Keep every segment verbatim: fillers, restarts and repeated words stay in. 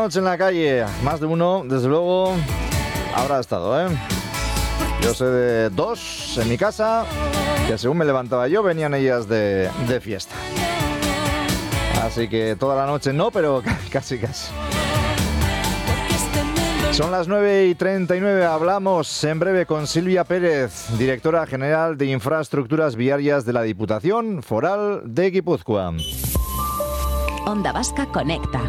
noche en la calle. Más de uno, desde luego, habrá estado, ¿eh? Yo sé de dos en mi casa, que según me levantaba yo, venían ellas de, de fiesta. Así que toda la noche no, pero casi, casi. Son las nueve y treinta y nueve. Hablamos en breve con Silvia Pérez, directora general de Infraestructuras Viarias de la Diputación Foral de Guipúzcoa. Onda Vasca Conecta.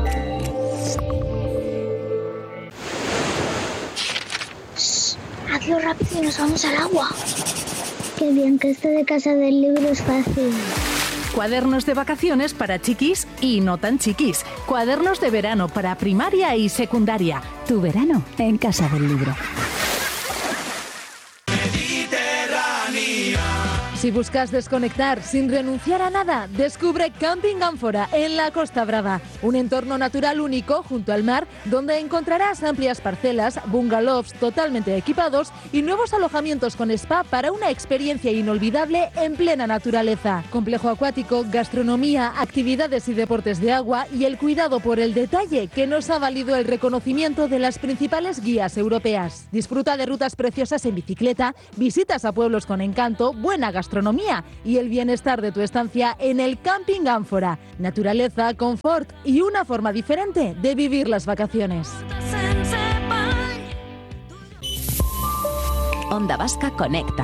Hazlo rápido y nos vamos al agua. Qué bien que esto de casa del libro es fácil. Cuadernos de vacaciones para chiquis y no tan chiquis. Cuadernos de verano para primaria y secundaria. Tu verano en casa del libro. Si buscas desconectar sin renunciar a nada, descubre Camping Ánfora en la Costa Brava. Un entorno natural único junto al mar, donde encontrarás amplias parcelas, bungalows totalmente equipados y nuevos alojamientos con spa para una experiencia inolvidable en plena naturaleza. Complejo acuático, gastronomía, actividades y deportes de agua y el cuidado por el detalle que nos ha valido el reconocimiento de las principales guías europeas. Disfruta de rutas preciosas en bicicleta, visitas a pueblos con encanto, buena gastronomía y el bienestar de tu estancia en el Camping Ánfora. Naturaleza, confort y una forma diferente de vivir las vacaciones. Onda Vasca Conecta.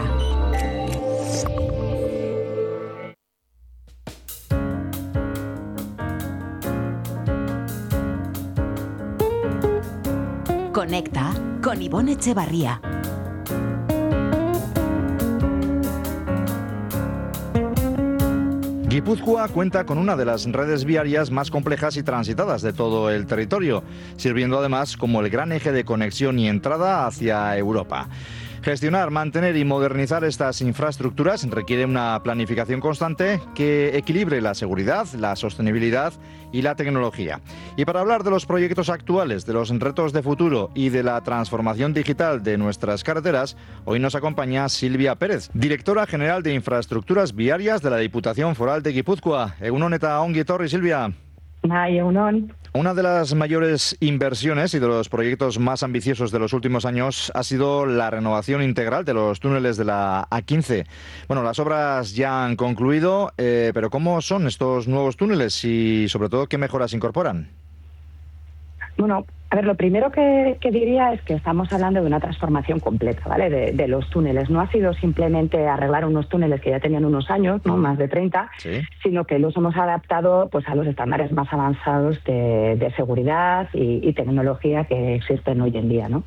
Conecta con Ivonne Echevarría. Guipúzcoa cuenta con una de las redes viarias más complejas y transitadas de todo el territorio, sirviendo además como el gran eje de conexión y entrada hacia Europa. Gestionar, mantener y modernizar estas infraestructuras requiere una planificación constante que equilibre la seguridad, la sostenibilidad y la tecnología. Y para hablar de los proyectos actuales, de los retos de futuro y de la transformación digital de nuestras carreteras, hoy nos acompaña Silvia Pérez, directora general de Infraestructuras Viarias de la Diputación Foral de Guipúzcoa. Egunon eta ongi etorri, Silvia. Ay, egunon. Una de las mayores inversiones y de los proyectos más ambiciosos de los últimos años ha sido la renovación integral de los túneles de la A quince. Bueno, las obras ya han concluido, eh, pero ¿cómo son estos nuevos túneles y sobre todo qué mejoras incorporan? Bueno, a ver, lo primero que, que diría es que estamos hablando de una transformación completa, ¿vale? De, de los túneles. No ha sido simplemente arreglar unos túneles que ya tenían unos años, ¿no? Más de treinta, ¿sí? Sino que los hemos adaptado pues a los estándares más avanzados de, de seguridad y, y tecnología que existen hoy en día, ¿no?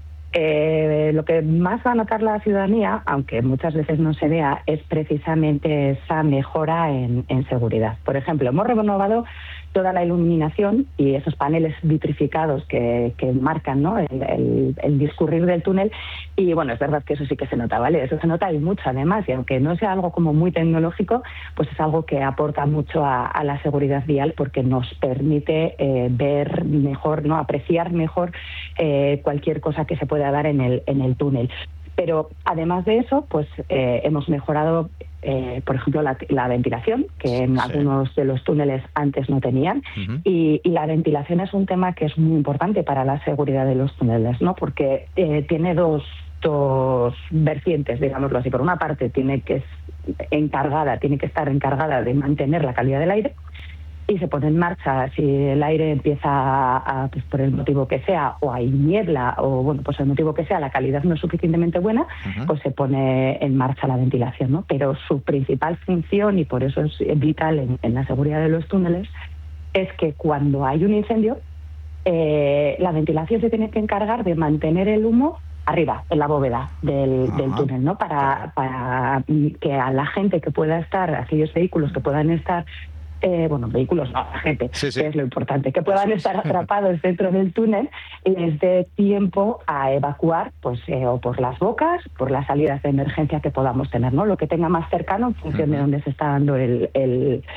Eh, lo que más va a notar la ciudadanía, aunque muchas veces no se vea, es precisamente esa mejora en, en seguridad. Por ejemplo, hemos renovado toda la iluminación y esos paneles vitrificados que, que marcan, ¿no? el, el, el discurrir del túnel. Y bueno, es verdad que eso sí que se nota, ¿vale? Eso se nota y mucho además, y aunque no sea algo como muy tecnológico, pues es algo que aporta mucho a, a la seguridad vial porque nos permite eh, ver mejor, ¿no? Apreciar mejor eh, cualquier cosa que se pueda dar en el, en el túnel. Pero además de eso, pues eh, hemos mejorado, eh, por ejemplo, la, la ventilación, que en sí. algunos de los túneles antes no tenían. Uh-huh. y, y la ventilación es un tema que es muy importante para la seguridad de los túneles, ¿no? Porque eh, tiene dos, dos vertientes, digámoslo así. Por una parte, tiene que encargada, tiene que estar encargada de mantener la calidad del aire. Y se pone en marcha si el aire empieza a, a, pues por el motivo que sea, o hay niebla, o bueno, pues el motivo que sea, la calidad no es suficientemente buena, uh-huh. pues se pone en marcha la ventilación, ¿no? Pero su principal función, y por eso es vital en, en la seguridad de los túneles, es que cuando hay un incendio, eh, la ventilación se tiene que encargar de mantener el humo arriba, en la bóveda del, uh-huh. del túnel, ¿no? Para, para que a la gente que pueda estar, aquellos vehículos que puedan estar Eh, bueno, vehículos no, la gente, sí, sí. que es lo importante, que puedan estar atrapados dentro del túnel y les dé tiempo a evacuar, pues eh, o por las bocas, por las salidas de emergencia que podamos tener, ¿no? Lo que tenga más cercano en función uh-huh. de dónde se está dando el, el,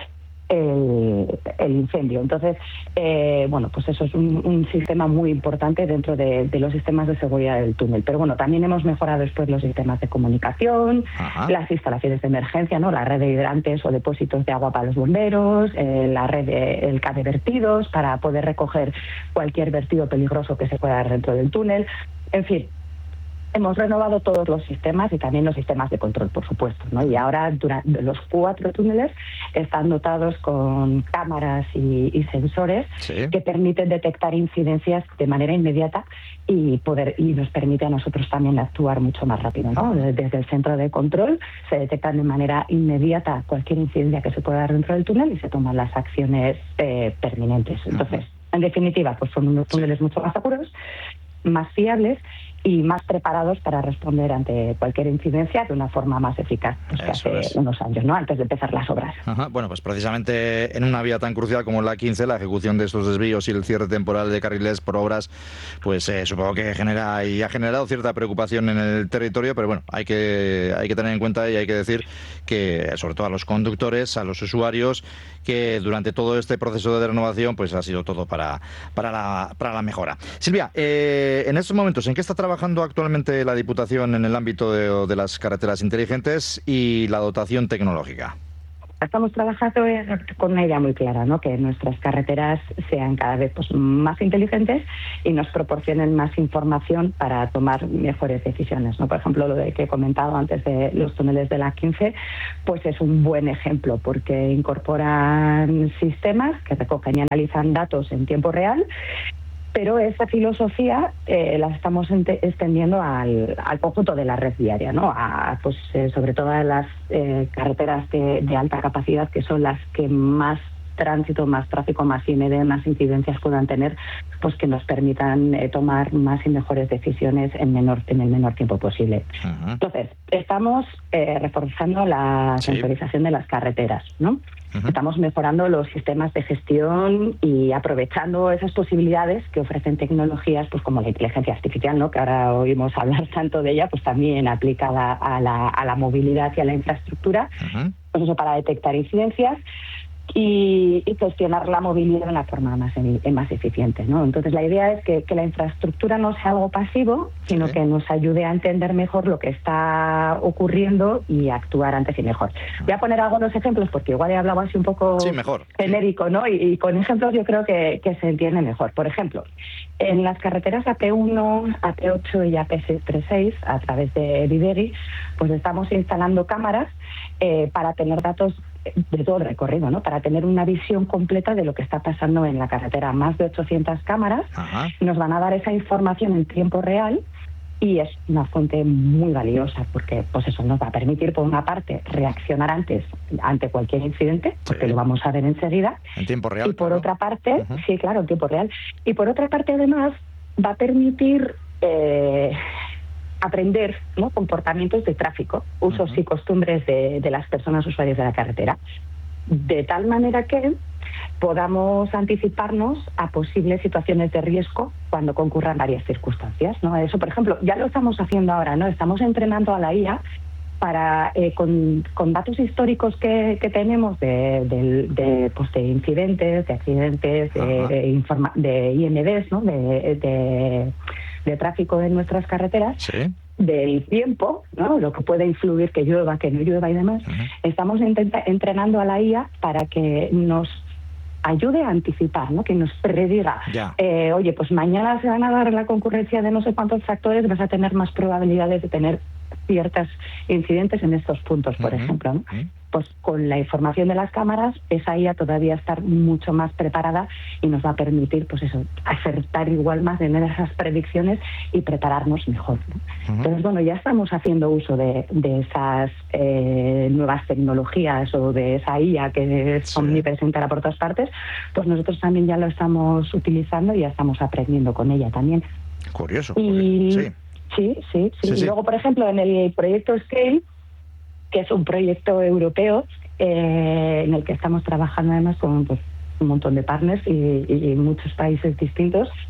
el, el incendio. Entonces, eh, bueno, pues eso es un, un sistema muy importante dentro de, de los sistemas de seguridad del túnel. Pero bueno, también hemos mejorado después los sistemas de comunicación, Ajá. las instalaciones de emergencia, ¿no? La red de hidrantes o depósitos de agua para los bomberos, eh, la red de, el K de vertidos para poder recoger cualquier vertido peligroso que se pueda dar dentro del túnel. En fin, hemos renovado todos los sistemas y también los sistemas de control, por supuesto, ¿no? Y ahora durante los cuatro túneles están dotados con cámaras y, y sensores sí. que permiten detectar incidencias de manera inmediata y poder y nos permite a nosotros también actuar mucho más rápido, ¿no? Desde el centro de control se detectan de manera inmediata cualquier incidencia que se pueda dar dentro del túnel y se toman las acciones eh, pertinentes. Entonces, uh-huh. en definitiva, pues son unos túneles sí. mucho más seguros, más fiables y más preparados para responder ante cualquier incidencia de una forma más eficaz pues, que hace es. unos años, ¿no? Antes de empezar las obras. Ajá. Bueno, pues precisamente en una vía tan crucial como la quince, la ejecución de estos desvíos y el cierre temporal de carriles por obras, pues eh, supongo que genera y ha generado cierta preocupación en el territorio, pero bueno, hay que hay que tener en cuenta y hay que decir que, sobre todo a los conductores, a los usuarios, que durante todo este proceso de renovación, pues ha sido todo para para la para la mejora. Silvia, eh, en estos momentos, ¿en qué está trabajando trabajando actualmente la Diputación en el ámbito de, de las carreteras inteligentes y la dotación tecnológica? Estamos trabajando con una idea muy clara, ¿no? Que nuestras carreteras sean cada vez pues, más inteligentes y nos proporcionen más información para tomar mejores decisiones, ¿no? Por ejemplo, lo de que he comentado antes de los túneles de la quince, pues es un buen ejemplo porque incorporan sistemas que recogen y analizan datos en tiempo real. Pero esa filosofía eh, la estamos ente- extendiendo al, al conjunto de la red viaria, ¿no? A, pues, eh, sobre todo a las eh, carreteras de, de alta capacidad, que son las que más tránsito, más tráfico, más I M D, más incidencias puedan tener, pues que nos permitan eh, tomar más y mejores decisiones en menor en el menor tiempo posible. Uh-huh. Entonces, estamos eh, reforzando la sí. sensorización de las carreteras, ¿no? Uh-huh. Estamos mejorando los sistemas de gestión y aprovechando esas posibilidades que ofrecen tecnologías pues como la inteligencia artificial, ¿no? Que ahora oímos hablar tanto de ella, pues también aplicada a la, a la movilidad y a la infraestructura, uh-huh. pues eso para detectar incidencias y, y gestionar la movilidad de una forma más, más eficiente, ¿no? Entonces la idea es que, que la infraestructura no sea algo pasivo, sino sí. que nos ayude a entender mejor lo que está ocurriendo y actuar antes y mejor. Voy a poner algunos ejemplos porque igual he hablado así un poco sí, mejor. genérico, ¿no? Y, y con ejemplos yo creo que, que se entiende mejor. Por ejemplo, en las carreteras A P uno, A P ocho y A P seiscientos treinta y seis, a través de Bidegi, pues estamos instalando cámaras eh, para tener datos de todo el recorrido, ¿no? Para tener una visión completa de lo que está pasando en la carretera. Más de ochocientas cámaras Ajá. nos van a dar esa información en tiempo real y es una fuente muy valiosa porque pues eso nos va a permitir, por una parte, reaccionar antes ante cualquier incidente, porque sí. lo vamos a ver enseguida. En tiempo real. Y por claro. otra parte, uh-huh. sí, claro, en tiempo real. Y por otra parte, además, va a permitir eh, aprender, ¿no? comportamientos de tráfico, usos uh-huh. y costumbres de, de las personas usuarias de la carretera, de tal manera que podamos anticiparnos a posibles situaciones de riesgo cuando concurran varias circunstancias, ¿no? Eso, por ejemplo, ya lo estamos haciendo ahora, ¿no? Estamos entrenando a la I A para, eh, con, con datos históricos que, que tenemos de, de, de, pues de incidentes, de accidentes, de, de, informa- de I M Ds, ¿no? de, de, de tráfico en nuestras carreteras, ¿sí? del tiempo, ¿no? Lo que puede influir, que llueva, que no llueva y demás. Uh-huh. Estamos intenta- entrenando a la I A para que nos ayude a anticipar, ¿no? Que nos prediga, eh, oye, pues mañana se van a dar la concurrencia de no sé cuántos factores, vas a tener más probabilidades de tener ciertos incidentes en estos puntos, por uh-huh. ejemplo, ¿no? Uh-huh. Pues con la información de las cámaras, esa I A todavía estar mucho más preparada y nos va a permitir, pues eso, acertar igual más en esas predicciones y prepararnos mejor, ¿no? Uh-huh. Entonces, bueno, ya estamos haciendo uso de, de esas eh, nuevas tecnologías o de esa I A que es sí. omnipresente por todas partes, pues nosotros también ya lo estamos utilizando y ya estamos aprendiendo con ella también. Curioso. Y sí. Sí, sí, sí. sí, sí. Y luego, por ejemplo, en el proyecto Scale, que es un proyecto europeo eh, en el que estamos trabajando además con pues, un montón de partners y, y muchos países distintos,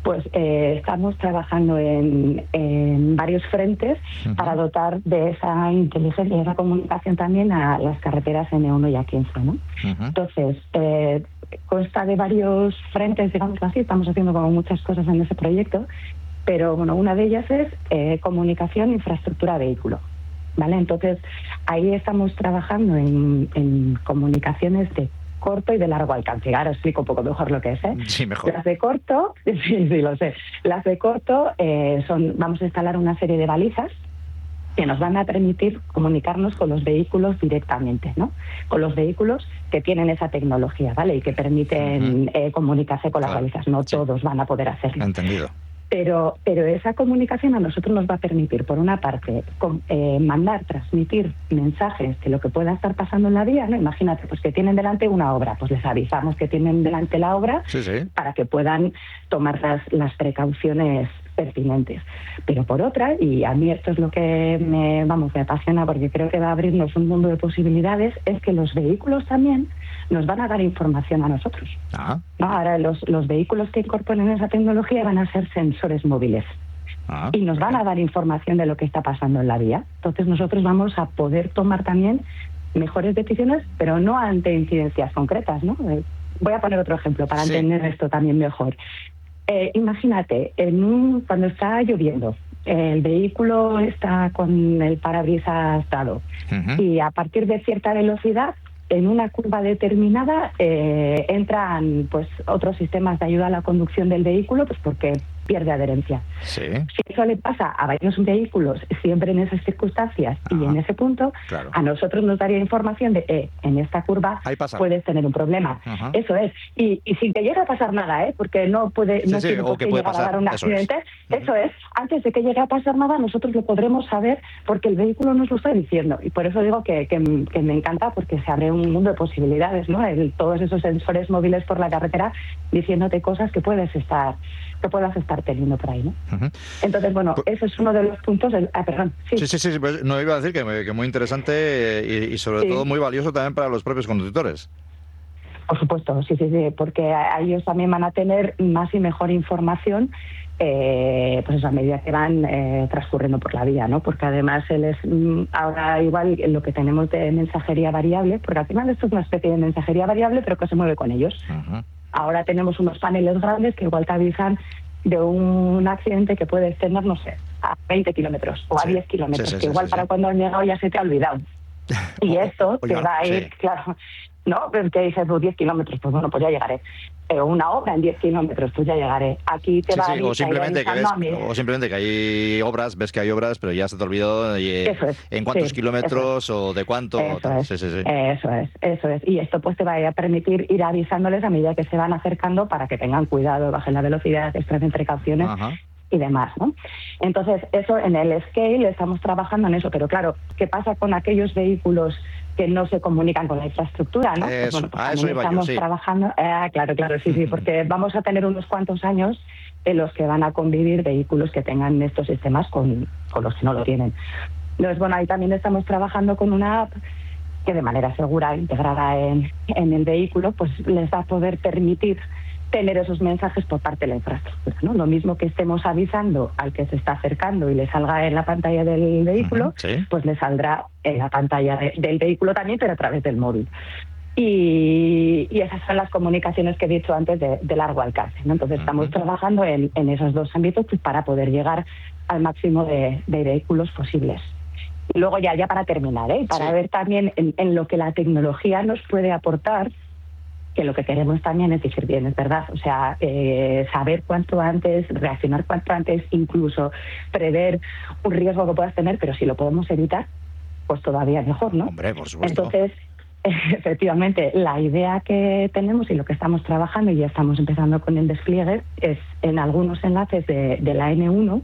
Pues eh, estamos trabajando en, en varios frentes uh-huh. para dotar de esa inteligencia y esa comunicación también a las carreteras ene uno y a quince, ¿no? Uh-huh. Entonces, eh, consta de varios frentes, digamos así, estamos haciendo como muchas cosas en ese proyecto, pero bueno, una de ellas es eh, comunicación, infraestructura, vehículo. ¿Vale? Entonces, ahí estamos trabajando en, en comunicaciones de corto y de largo alcance. Ahora explico un poco mejor lo que es, ¿eh? Sí, mejor. Las de corto, sí, sí, lo sé. Las de corto eh, son, vamos a instalar una serie de balizas que nos van a permitir comunicarnos con los vehículos directamente, ¿no? Con los vehículos que tienen esa tecnología, ¿vale? Y que permiten uh-huh. eh, comunicarse con claro. las balizas. No sí. todos van a poder hacerlo. Entendido. Pero, pero esa comunicación a nosotros nos va a permitir, por una parte, con, eh, mandar, transmitir mensajes de lo que pueda estar pasando en la vía, ¿no? Imagínate, pues que tienen delante una obra, pues les avisamos que tienen delante la obra sí, sí. para que puedan tomar las, las precauciones pertinentes. Pero por otra, y a mí esto es lo que me, vamos, me apasiona porque creo que va a abrirnos un mundo de posibilidades, es que los vehículos también nos van a dar información a nosotros. Ah. ¿No? Ahora los, los vehículos que incorporen esa tecnología van a ser sensores móviles. Ah, y nos van a dar información de lo que está pasando en la vía. Entonces nosotros vamos a poder tomar también mejores decisiones, pero no ante incidencias concretas, ¿no? Voy a poner otro ejemplo para sí. entender esto también mejor. Eh, imagínate, en un, cuando está lloviendo, el vehículo está con el parabrisas dado uh-huh. y a partir de cierta velocidad, en una curva determinada, eh, entran pues otros sistemas de ayuda a la conducción del vehículo, pues porque pierde adherencia. Sí. Si eso le pasa a varios vehículos siempre en esas circunstancias Ajá. y en ese punto, claro. a nosotros nos daría información de eh, en esta curva puedes tener un problema. Ajá. Eso es. Y, y sin que llegue a pasar nada, ¿eh? Porque no puede sí, no sí, tiene por qué llegar pasar. a dar un Eso accidente. Es. Eso es. Antes de que llegue a pasar nada, nosotros lo podremos saber porque el vehículo nos lo está diciendo. Y por eso digo que, que, que me encanta, porque se abre un mundo de posibilidades, ¿no? El, todos esos sensores móviles por la carretera diciéndote cosas que puedes estar que puedas estar teniendo por ahí, ¿no? Uh-huh. Entonces, bueno, pues, ese es uno de los puntos... Del, ah, perdón. Sí, sí, sí, sí pues no iba a decir que, que muy interesante y, y sobre sí. todo muy valioso también para los propios conductores. Por supuesto, sí, sí, sí, porque a, a ellos también van a tener más y mejor información eh, pues eso, a medida que van eh, transcurriendo por la vía, ¿no? Porque además él es ahora igual lo que tenemos de mensajería variable, porque al final esto es una especie de mensajería variable, pero que se mueve con ellos. Uh-huh. Ahora tenemos unos paneles grandes que igual te avisan de un accidente que puedes tener, no sé, a veinte kilómetros o sí, a diez kilómetros, sí, sí, que igual sí, para sí. cuando han llegado ya se te ha olvidado. Y esto te va a ir, sí. claro, ¿no? Que dices, pues diez kilómetros, pues bueno, pues ya llegaré. Pero una obra en diez kilómetros, pues ya llegaré. Aquí te sí, va sí, a ir, o simplemente que ves, a mí. o simplemente que hay obras, ves que hay obras, pero ya se te olvidó y, eso es, en cuántos sí, kilómetros o de cuánto. Eso tal. es, Sí, sí, sí. eso es, eso es. Y esto pues te va a permitir ir avisándoles a medida que se van acercando para que tengan cuidado, bajen la velocidad, extremen precauciones. Ajá. Y demás, ¿no? Entonces, eso en el scale estamos trabajando en eso, pero claro, ¿qué pasa con aquellos vehículos que no se comunican con la infraestructura, ¿no? Eso, Pues bueno, pues a eso iba estamos yo, sí. trabajando, eh, claro, claro, sí, sí, porque vamos a tener unos cuantos años en los que van a convivir vehículos que tengan estos sistemas con, con los que no lo tienen. Entonces, bueno, ahí también estamos trabajando con una app que de manera segura, integrada en, en el vehículo, pues les va a poder permitir tener esos mensajes por parte de la infraestructura, ¿no? Lo mismo que estemos avisando al que se está acercando y le salga en la pantalla del vehículo, uh-huh, sí. pues le saldrá en la pantalla de, del vehículo también, pero a través del móvil. Y, y esas son las comunicaciones que he dicho antes de, de largo alcance, ¿no? Entonces uh-huh. estamos trabajando en, en esos dos ámbitos pues, para poder llegar al máximo de, de vehículos posibles. Y luego ya, ya para terminar, ¿eh? para sí. ver también en, en lo que la tecnología nos puede aportar, que lo que queremos también es decir, bien, es verdad, o sea, eh, saber cuanto antes, reaccionar cuanto antes, incluso prever un riesgo que puedas tener, pero si lo podemos evitar, pues todavía mejor, ¿no? Hombre, por supuesto. Entonces, efectivamente, la idea que tenemos y lo que estamos trabajando, y ya estamos empezando con el despliegue, es en algunos enlaces de, de la ene uno,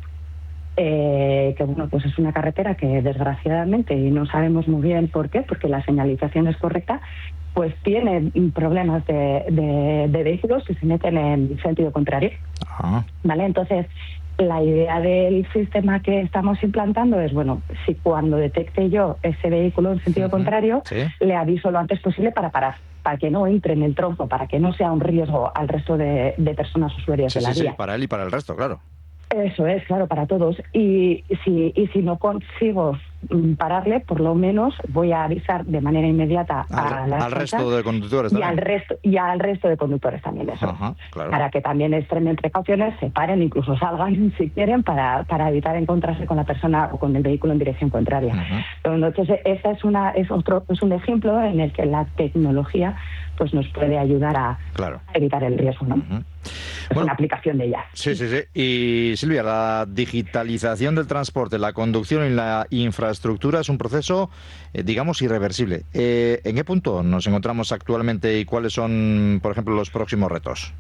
eh, que bueno, pues es una carretera que desgraciadamente, y no sabemos muy bien por qué, porque la señalización es correcta, pues tiene problemas de, de, de vehículos que se meten en sentido contrario. Ajá. ¿Vale? Entonces, la idea del sistema que estamos implantando es, bueno, si cuando detecte yo ese vehículo en sentido uh-huh. contrario, ¿sí? le aviso lo antes posible para parar. para que no entre en el tronco, para que no sea un riesgo al resto de, de personas usuarias Sí, de la sí, vía. sí, para él y para el resto, claro. Eso es, claro, para todos. Y si, y si no consigo pararle, por lo menos voy a avisar de manera inmediata al, a las al resto de conductores y también. al resto y al resto de conductores también, eso. Ajá, claro. Para que también extremen precauciones, se paren, incluso salgan si quieren, para, para evitar encontrarse con la persona o con el vehículo en dirección contraria. Uh-huh. Entonces, esta es una es otro es un ejemplo en el que la tecnología pues nos puede ayudar a, claro. a evitar el riesgo, ¿no? Uh-huh. Es bueno, una aplicación de ella. Sí, sí, sí. Y Silvia, la digitalización del transporte, la conducción y la infraestructura es un proceso, eh, digamos, irreversible. Eh, ¿En qué punto nos encontramos actualmente y cuáles son, por ejemplo, los próximos retos?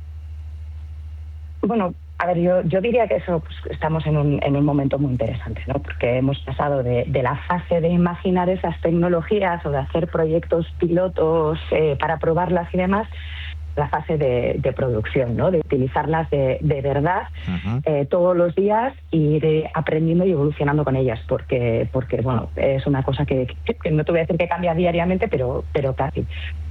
Bueno, a ver, yo, yo diría que eso pues, estamos en un, en un momento muy interesante, ¿no? Porque hemos pasado de, de la fase de imaginar esas tecnologías o de hacer proyectos pilotos eh, para probarlas y demás, la fase de, de producción, ¿no? De utilizarlas de, de verdad uh-huh. eh, todos los días y ir eh, aprendiendo y evolucionando con ellas, porque, porque bueno, es una cosa que, que no te voy a decir que cambia diariamente, pero, pero casi.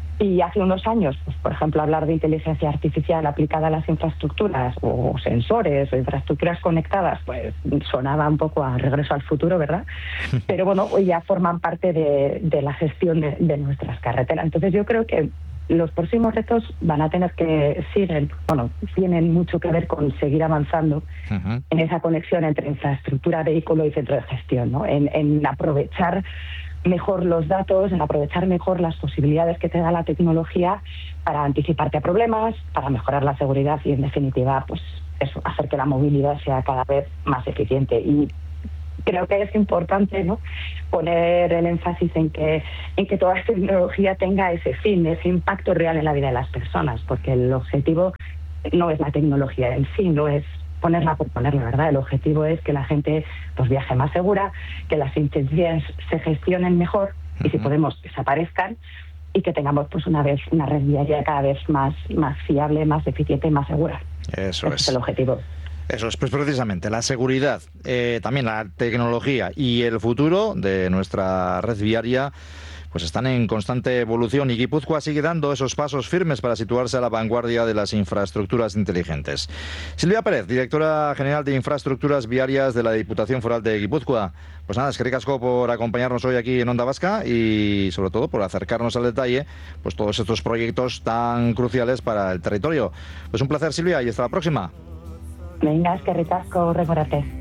Y hace unos años, pues, por ejemplo, hablar de inteligencia artificial aplicada a las infraestructuras o sensores o infraestructuras conectadas, pues sonaba un poco a regreso al futuro, ¿verdad? Pero bueno, hoy ya forman parte de, de la gestión de, de nuestras carreteras. Entonces yo creo que los próximos retos van a tener que seguir, bueno, tienen mucho que ver con seguir avanzando uh-huh. en esa conexión entre infraestructura, vehículo y centro de gestión, ¿no? En, en aprovechar mejor los datos, en aprovechar mejor las posibilidades que te da la tecnología para anticiparte a problemas, para mejorar la seguridad y, en definitiva, pues eso, hacer que la movilidad sea cada vez más eficiente. Y creo que es importante, ¿no?, poner el énfasis en que en que toda esta tecnología tenga ese fin, ese impacto real en la vida de las personas, porque el objetivo no es la tecnología en sí, no es ponerla por ponerla, ¿verdad? El objetivo es que la gente pues viaje más segura, que las incidencias se gestionen mejor y uh-huh. si podemos desaparezcan, y que tengamos pues una vez una red viaria cada vez más, más fiable, más eficiente y más segura. Eso Ese es. es el objetivo. Eso es, pues precisamente, la seguridad, eh, también la tecnología y el futuro de nuestra red viaria pues están en constante evolución y Guipúzcoa sigue dando esos pasos firmes para situarse a la vanguardia de las infraestructuras inteligentes. Silvia Pérez, directora general de Infraestructuras Viarias de la Diputación Foral de Guipúzcoa. Pues nada, eskerrik asko por acompañarnos hoy aquí en Onda Vasca y sobre todo por acercarnos al detalle pues todos estos proyectos tan cruciales para el territorio. Pues un placer, Silvia, y hasta la próxima. Venga, eskerrik asko, recordate.